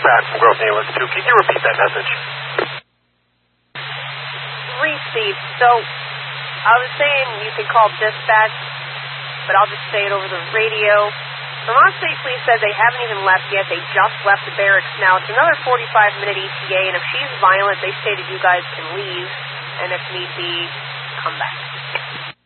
Matt from Grove Nealon 2. Can you repeat that message? Received. So, I was saying you could call dispatch, but I'll just say it over the radio. Vermont State Police said they haven't even left yet. They just left the barracks now. It's another 45-minute ETA, and if she's violent, they say that you guys can leave, and if need be, come back.